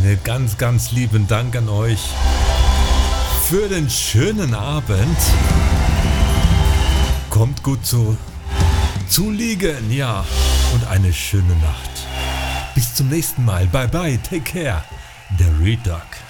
Freunde, ganz, ganz lieben Dank an euch für den schönen Abend. Kommt gut zu liegen, ja, und eine schöne Nacht. Bis zum nächsten Mal. Bye bye, take care. Der Reed Dog.